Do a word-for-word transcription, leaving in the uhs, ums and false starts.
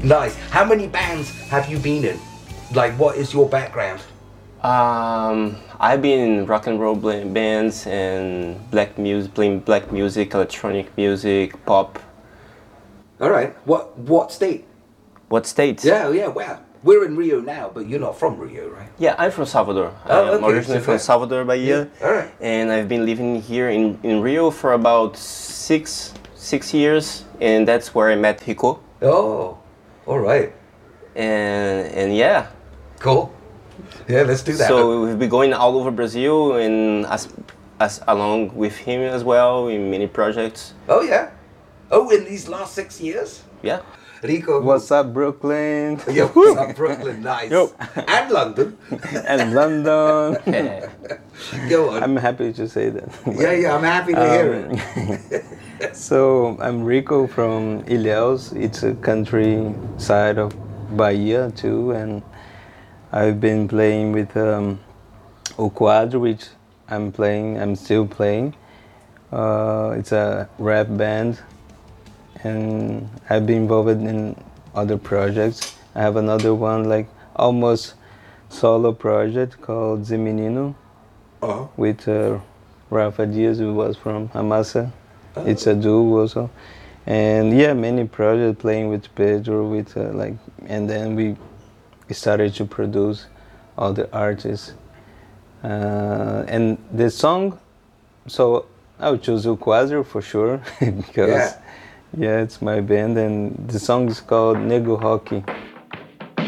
Nice. How many bands have you been in? Like, what is your background? Um, I've been in rock and roll bla- bands and black music, playing black music, electronic music, pop. All right. What what state? What state? Yeah, yeah. Well, we're in Rio now, but you're not from Rio, right? Yeah, I'm from Salvador. Oh, I'm okay, originally so from that- Salvador, Bahia, Yeah, all right. and I've been living here in, in Rio for about six six years, and that's where I met Rico. Oh, all right. And and yeah, Cool. Yeah, let's do that. so we've been going all over Brazil and as, as along with him as well in many projects. Oh yeah. Oh, in these last six years, Yeah. Rico. What's up, Brooklyn? Yeah, what's up, Brooklyn? Nice. Yo. And London. And London. Go on. I'm happy to say that. yeah, yeah. I'm happy to hear it. So I'm Rico from Ilhéus. It's a countryside of Bahia too, and I've been playing with um, O Quadro, which I'm playing. I'm still playing. Uh, it's a rap band, and I've been involved in other projects. I have another one, like almost solo project called Zé Menino, Oh. with uh, Rafa Diaz, who was from Amasa. It's a duo also, and yeah, many projects playing with Pedro, with uh, like, and then we started to produce all the artists, uh, and the song. So I would choose O Quadro for sure because Yeah. yeah, it's my band, and the song is called Nego Rock.